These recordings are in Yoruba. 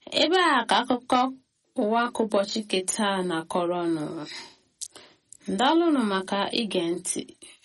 ebe a ka akụkọ ụwa ka ụbọchị keta na-akọrọ ọnụ. Ndalụnụ maka ige ntị.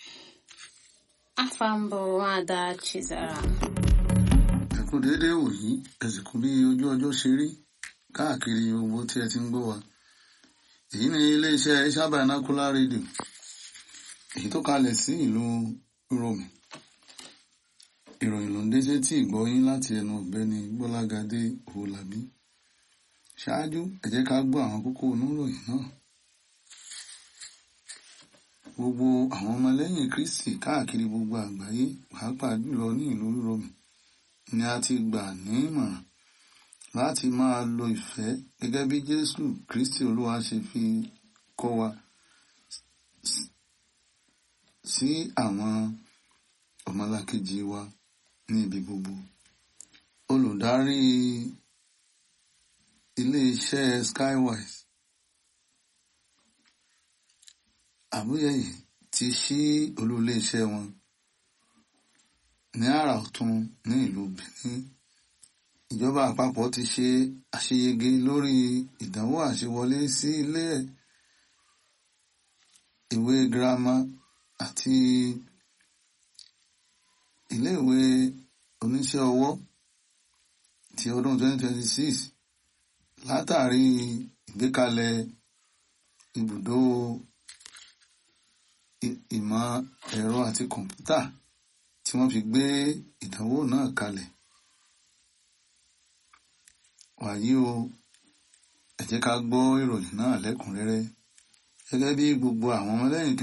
Afa mbụ Nwaada Chizara. Ẹ kú déédéé wòyí, ẹ sì kú bí ojú ọjọ́ ṣe rí káàkiri gbogbo tí ẹ ti ń gbọ́ wa. Èyí ni iléeṣẹ́ Asia Binocular Radio, èyí tó kalẹ̀ sí ìlú Rome. Ìròyìn ló ń dé sétí ìgbọ́yín láti ẹnu ọ̀gbẹ́ni Gbọ́lágadé Owólabí. Ṣáájú, ẹ jẹ́ ká gbọ́ àwọn kókó oníròyìn náà. Gbogbo àwọn ọmọlẹ́yìn Kristi káàkiri gbogbo àgbáyé, pàápàá jùlọ ní ìlú Rome, ni a ti gbà ní ìmọ̀ràn láti máa lo ìfẹ́ gẹ́gẹ́ bí Jésù Kristi Olúwa ṣe fi kọ́ wa sí àwọn ọmọlàkejì wa ní ibi gbogbo. Olùdarí ilé-iṣẹ́ Skywise Àbúyẹ̀yẹ ti ṣí olú ilé-iṣẹ́ wọn ní àrà ọ̀tún ní ìlú Benin. Ìjọba àpapọ̀ ti ṣe àṣeyege lórí ìdánwò àṣewọlé sí ilé ìwé girama àti ilé ìwé oníṣẹ́ ọwọ́ ti ọdún 2026 látàrí ìgbékalẹ̀ ibùdó ìmọ̀ ẹ̀rọ àti kọ̀ǹpútà tí wọ́n fi gbé ìdánwò náà kalẹ̀. Wàyí o, ẹ jẹ́ ká gbọ́ ìròyìn náà lẹ́kùnrẹ́rẹ́. Gẹ́gẹ́ bí gbogbo àwọn ọmọlẹ́yìn